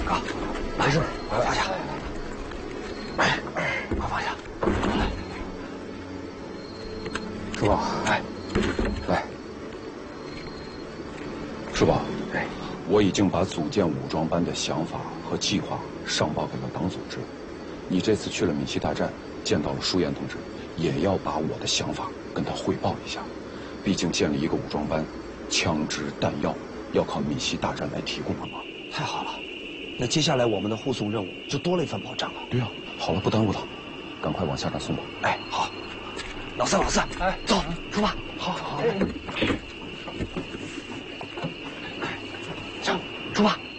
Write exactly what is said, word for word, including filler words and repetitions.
哥，没事，放下。哎，快放下。来， 叔宝， 哎， 来。 叔宝， 哎， 我已经把组建武装班的想法和计划上报给了党组织。你这次去了闽西大战，见到了舒岩同志，也要把我的想法跟他汇报一下。毕竟建立一个武装班，枪支弹药要靠闽西大战来提供了嘛。 太好了，那接下来我们的护送任务就多了一份保障了。 对啊，好了，不耽误了，赶快往下站送吧。 哎，好。老四，老四，哎，走，出发。 好好好。 行，出发。